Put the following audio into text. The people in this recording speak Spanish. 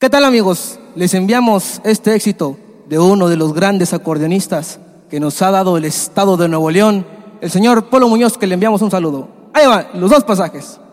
¿Qué tal, amigos? Les enviamos este éxito de uno de los grandes acordeonistas que nos ha dado el estado de Nuevo León, el señor Polo Muñoz, que le enviamos un saludo. Ahí van los dos pasajes.